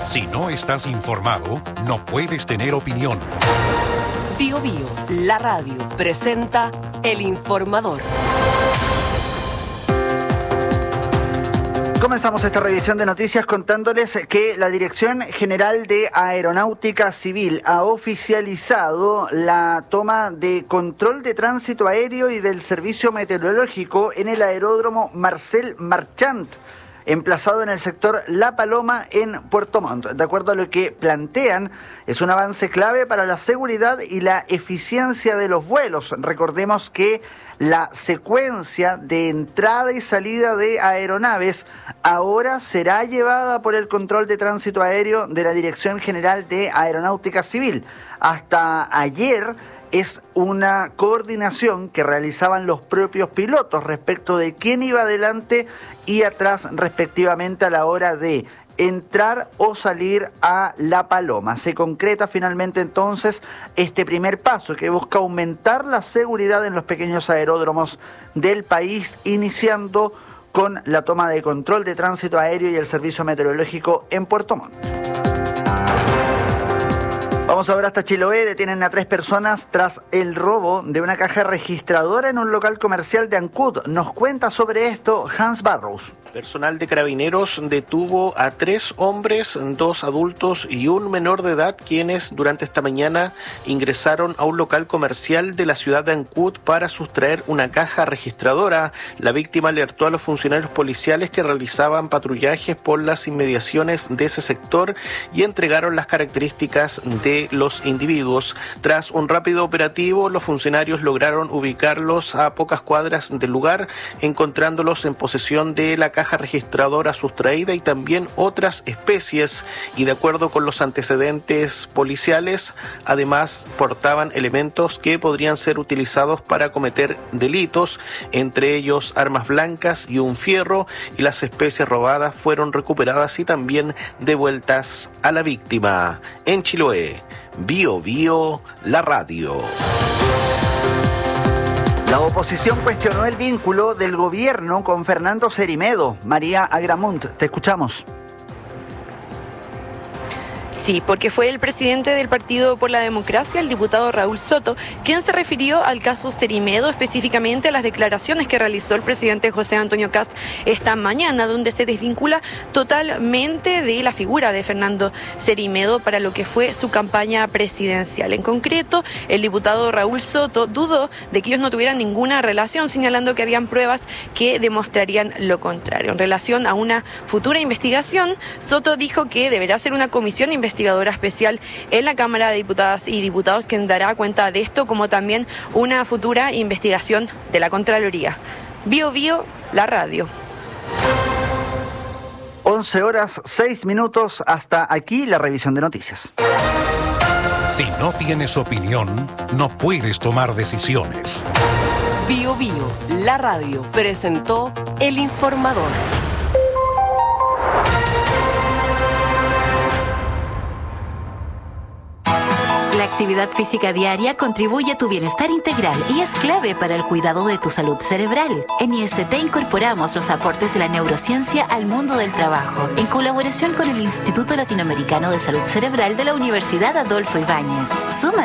Si no estás informado, no puedes tener opinión. Bio Bio, la radio, presenta El Informador. Comenzamos esta revisión de noticias contándoles que la Dirección General de Aeronáutica Civil ha oficializado la toma de control de tránsito aéreo y del servicio meteorológico en el aeródromo Marcel Marchant, emplazado en el sector La Paloma en Puerto Montt. De acuerdo a lo que plantean, es un avance clave para la seguridad y la eficiencia de los vuelos. Recordemos que la secuencia de entrada y salida de aeronaves ahora será llevada por el control de tránsito aéreo de la Dirección General de Aeronáutica Civil. Hasta ayer es una coordinación que realizaban los propios pilotos respecto de quién iba adelante y atrás respectivamente a la hora de entrar o salir a La Paloma. Se concreta finalmente entonces este primer paso que busca aumentar la seguridad en los pequeños aeródromos del país, iniciando con la toma de control de tránsito aéreo y el servicio meteorológico en Puerto Montt. Vamos ahora hasta Chiloé. Detienen a 3 personas tras el robo de una caja registradora en un local comercial de Ancud. Nos cuenta sobre esto Hans Barrows. Personal de Carabineros detuvo a 3 hombres, 2 adultos y un menor de edad, quienes durante esta mañana ingresaron a un local comercial de la ciudad de Ancud para sustraer una caja registradora. La víctima alertó a los funcionarios policiales que realizaban patrullajes por las inmediaciones de ese sector y entregaron las características de los individuos. Tras un rápido operativo, los funcionarios lograron ubicarlos a pocas cuadras del lugar, encontrándolos en posesión de la caja registradora sustraída y también otras especies, y de acuerdo con los antecedentes policiales, además portaban elementos que podrían ser utilizados para cometer delitos, entre ellos armas blancas y un fierro, y las especies robadas fueron recuperadas y también devueltas a la víctima. En Chiloé, Bio Bio, la radio. La oposición cuestionó el vínculo del gobierno con Fernando Cerimedo. María Agramunt, te escuchamos. Sí, porque fue el presidente del Partido por la Democracia, el diputado Raúl Soto, quien se refirió al caso Cerimedo, específicamente a las declaraciones que realizó el presidente José Antonio Kast esta mañana, donde se desvincula totalmente de la figura de Fernando Cerimedo para lo que fue su campaña presidencial. En concreto, el diputado Raúl Soto dudó de que ellos no tuvieran ninguna relación, señalando que habían pruebas que demostrarían lo contrario. En relación a una futura investigación, Soto dijo que deberá ser una comisión investigadora especial en la Cámara de Diputadas y Diputados quien dará cuenta de esto, como también una futura investigación de la Contraloría. Bio Bio, la radio. 11:06. Hasta aquí la revisión de noticias. Si no tienes opinión, no puedes tomar decisiones. Bio Bio, la radio, presentó El Informador. La actividad física diaria contribuye a tu bienestar integral y es clave para el cuidado de tu salud cerebral. En IST incorporamos los aportes de la neurociencia al mundo del trabajo, en colaboración con el Instituto Latinoamericano de Salud Cerebral de la Universidad Adolfo Ibáñez. Suma